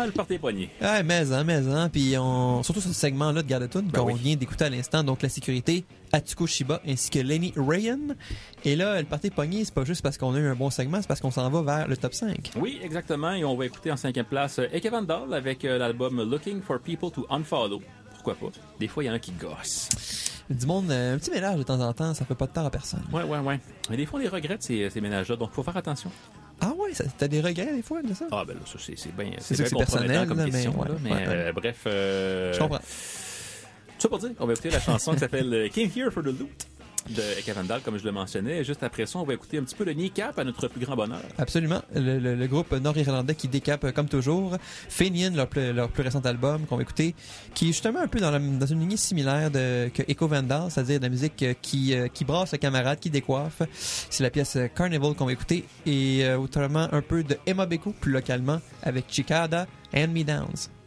Ah, le party est pogné. Ouais, mais. Puis surtout ce segment-là de Garde-Toune qu'on vient d'écouter à l'instant, donc la sécurité, Atsuko Shiba ainsi que Lenny Ryan. Et là, le party est pogné, c'est pas juste parce qu'on a eu un bon segment, c'est parce qu'on s'en va vers le top 5. Oui, exactement. Et on va écouter en 5e place Eke Vandal avec l'album Looking for People to Unfollow. Pourquoi pas? Des fois, il y en a qui gossent. Du monde, un petit ménage de temps en temps, ça fait pas de tort à personne. Ouais. Mais des fois, on les regrette, ces ménages-là, donc il faut faire attention. Ah ouais, t'as des regrets des fois de ça? Ah ben là, ça, c'est bien c'est sûr que c'est personnel, comme là, question. Bref... Je comprends. Tout ça pour dire, on va écouter la chanson qui s'appelle Came Here for the Loot de Eke Vandal, comme je le mentionnais. Juste après ça, on va écouter un petit peu le Kneecap à notre plus grand bonheur. Absolument. Le groupe nord-irlandais qui décape comme toujours. Fenian, leur plus récent album qu'on va écouter, qui est justement un peu dans une lignée similaire que Eke Vandal, c'est-à-dire de la musique qui brasse le camarade, qui décoiffe. C'est la pièce Carnival qu'on va écouter. Et autrement, un peu de Emma Beko, plus localement, avec Chicada, Hand Me Downs.